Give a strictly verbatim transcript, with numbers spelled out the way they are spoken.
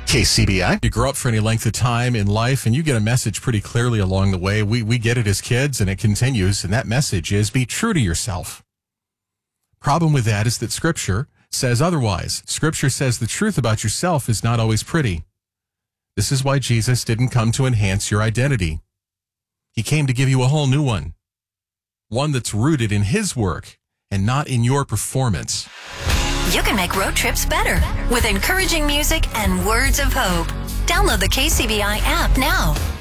K C B I. You grow up for any length of time in life and you get a message pretty clearly along the way. We, we get it as kids and it continues. And that message is be true to yourself. Problem with that is that Scripture says otherwise. Scripture says the truth about yourself is not always pretty. This is why Jesus didn't come to enhance your identity. He came to give you a whole new one. One that's rooted in His work and not in your performance. You can make road trips better with encouraging music and words of hope. Download the K C B I app now.